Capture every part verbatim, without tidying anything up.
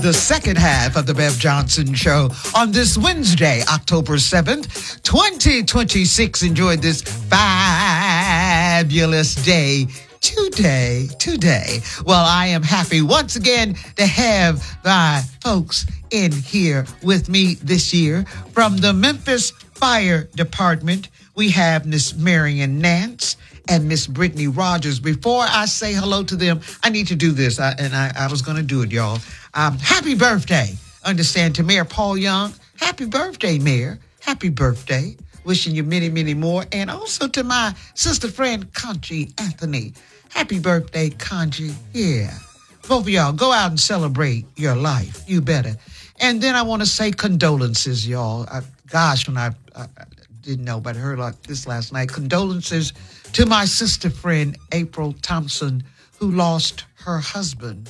The second half of the Bev Johnson Show on this Wednesday, October seventh, twenty twenty-six. Enjoy this fabulous day today, today. Well, I am happy once again to have my folks in here with me this year. From the Memphis Fire Department, we have Miss Marion Nance and Miss Brittany Rogers. Before I say hello to them, I need to do this, I, and I, I was going to do it, y'all. Um, happy birthday, understand, to Mayor Paul Young. Happy birthday, Mayor. Happy birthday. Wishing you many, many more. And also to my sister friend, Conji Anthony. Happy birthday, Conji. Yeah. Both of y'all, go out and celebrate your life. You better. And then I want to say condolences, y'all. I, gosh, when I, I, I didn't know, but I heard like this last night. Condolences to my sister friend, April Thompson, who lost her husband.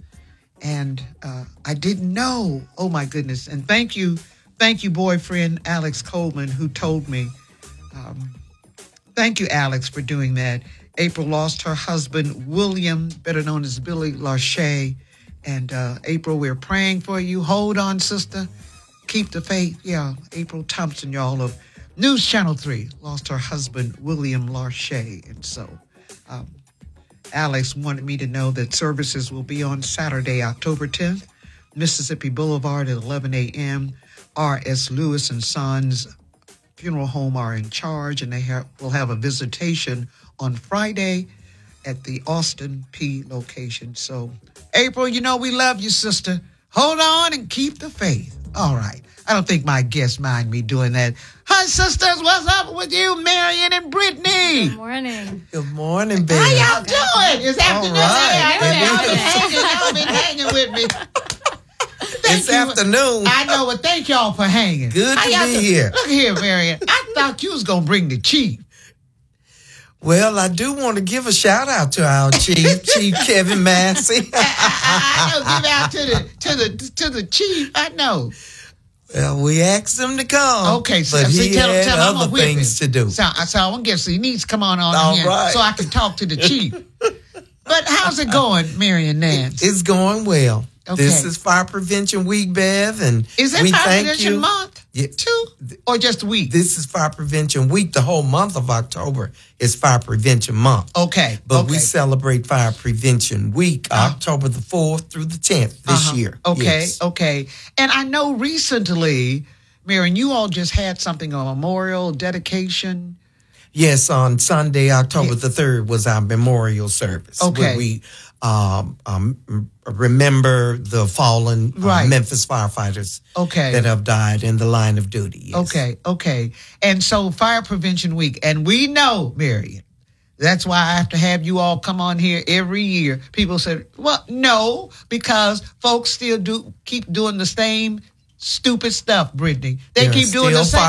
And uh, I didn't know. Oh, my goodness. And thank you, thank you, boyfriend, Alex Coleman, who told me. Um, thank you, Alex, for doing that. April lost her husband, William, better known as Billy Larche. And uh, April, we're praying for you. Hold on, sister. Keep the faith. Yeah, April Thompson, y'all, of News Channel three, lost her husband, William Larche. And so um, Alex wanted me to know that services will be on Saturday, October tenth, Mississippi Boulevard at eleven a.m. R S. Lewis and Sons Funeral Home are in charge, and they have, will have a visitation on Friday at the Austin P location. So, April, you know we love you, sister. Hold on and keep the faith. All right. I don't think my guests mind me doing that. Hi, sisters. What's up with you, Marion and Brittany? Good morning. Good morning, baby. How y'all doing? It's afternoon. right. Hey, y'all been hanging, y'all been hanging with me. Thank It's you. afternoon. I know, but thank y'all for hanging. Good How to y'all be do- here. Look here, Marion. I thought you was going to bring the chief. Well, I do want to give a shout out to our chief, Chief Kevin Massey. I, I, I know, give out to the to the to the chief. I know. Well, we asked him to come. Okay, so, but so he tell, had tell him I'm other gonna whip things him. to do. So, so I want to guess. So he needs to come on on All here right. so I can talk to the chief. But how's it going, Marion Nance? It's going well. Okay. This is Fire Prevention Week, Bev, and Is that we Fire thank Prevention you. Month? Yeah. Two? Or just a week? This is Fire Prevention Week. The whole month of October is Fire Prevention Month. Okay. But okay. we celebrate Fire Prevention Week, Uh, October the fourth through the tenth this Uh-huh. year. Okay, Yes. okay. And I know recently, Marion, you all just had something, a memorial dedication. Yes, on Sunday, October Yeah. the third, was our memorial service. Okay. Where we um, um, remember the fallen uh, Right. Memphis firefighters Okay. that have died in the line of duty. Yes. Okay, okay. And so Fire Prevention Week, and we know, Marion, that's why I have to have you all come on here every year. People say, well, no, because folks still do keep doing the same stupid stuff, Brittany. They There are keep doing the still same.